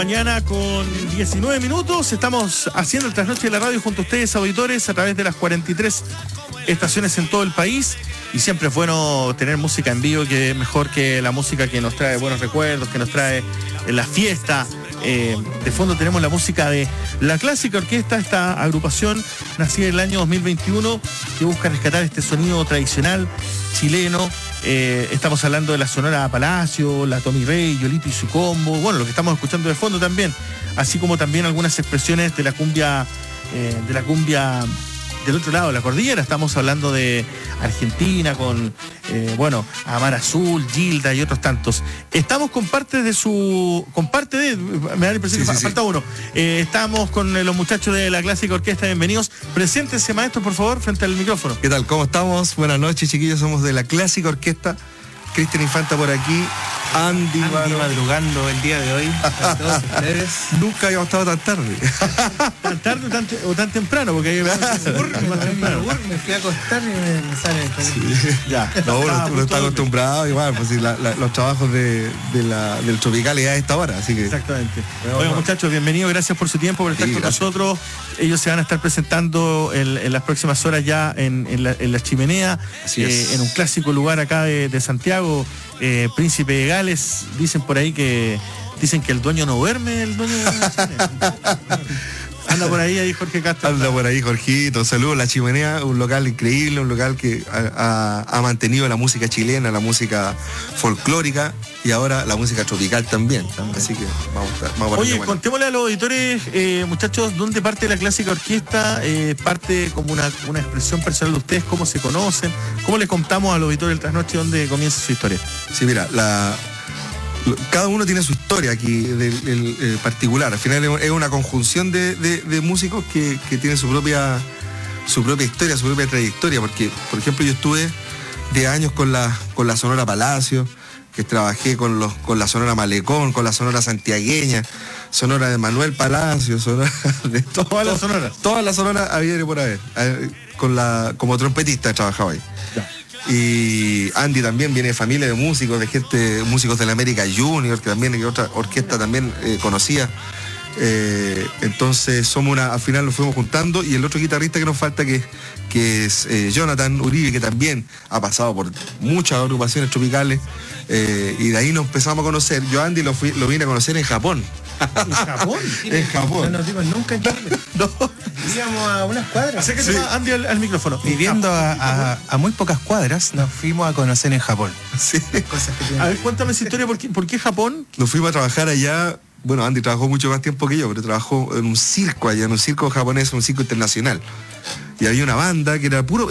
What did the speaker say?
mañana con 19 minutos. Estamos haciendo el trasnoche de la radio junto a ustedes, auditores, a través de las 43 estaciones en todo el país. Y siempre es bueno tener música en vivo, que es mejor que la música que nos trae buenos recuerdos, que nos trae la fiesta. De fondo tenemos la música de La Clásica Orquesta, esta agrupación nacida en el año 2021 que busca rescatar este sonido tradicional chileno. Estamos hablando de la Sonora Palacio, la Tommy Rey, Yolito y su combo, bueno, lo que estamos escuchando de fondo también, así como también algunas expresiones de la cumbia del otro lado de la cordillera. Estamos hablando de Argentina con, Amar Azul, Gilda y otros tantos. Estamos con parte de, me da la impresión que falta uno. Estamos con los muchachos de La Clásica Orquesta, bienvenidos. Preséntense, maestros, por favor, frente al micrófono. ¿Qué tal? ¿Cómo estamos? Buenas noches, chiquillos, somos de La Clásica Orquesta. Cristian Infanta por aquí, Andy madrugando el día de hoy a todos ustedes. Nunca habíamos estado tan tarde. ¿Tan tarde o tan temprano? Porque ahí me fui a acostar y me sale esto. Sí. Ya. No, uno está acostumbrado igual, pues sí, los trabajos del tropical es a esta hora, así que. Exactamente. Bueno, muchachos, bienvenidos, gracias por su tiempo, por estar con nosotros. Ellos se van a estar presentando en las próximas horas ya en la Chimenea, en un clásico lugar acá de Santiago. Príncipe de Gales, dicen por ahí que el dueño no duerme, el dueño de la Chimenea. Anda por ahí Jorge Castro. Anda por ahí, Jorgito. Saludos. La Chimenea, un local increíble, un local que ha mantenido la música chilena, la música folclórica y ahora la música tropical también. Así que vamos a Oye, contémosle a los auditores, muchachos, ¿dónde parte la Clásica Orquesta? Parte como una expresión personal de ustedes, cómo se conocen, cómo les contamos a los auditores del trasnoche dónde comienza su historia. Sí, mira, cada uno tiene su historia aquí particular. Al final es una conjunción de músicos que tienen su propia historia, su propia trayectoria. Porque, por ejemplo, yo estuve 10 años con la Sonora Palacio, que trabajé con la Sonora Malecón, con la Sonora Santiagueña, Sonora de Manuel Palacio, Sonora de todas las sonoras. Todas las sonoras había por haber. Como trompetista he trabajado ahí. Ya. Y Andy también viene de familia de músicos, músicos de la América Junior, que también es otra orquesta también conocida. Entonces al final nos fuimos juntando, y el otro guitarrista que nos falta que es Jonathan Uribe, que también ha pasado por muchas agrupaciones tropicales, y de ahí nos empezamos a conocer. Yo a Andy lo vine a conocer en Japón. ¿En Japón? En Japón. No nos dimos nunca en Chile. No. Vivíamos a unas cuadras. Acérquese Andy al micrófono. Viviendo a muy pocas cuadras, nos fuimos a conocer en Japón. Sí. Cosas que a ver, cuéntame esa historia, ¿por qué Japón? Nos fuimos a trabajar allá. Bueno, Andy trabajó mucho más tiempo que yo, pero trabajó en un circo allá, en un circo japonés, un circo internacional. Y había una banda que era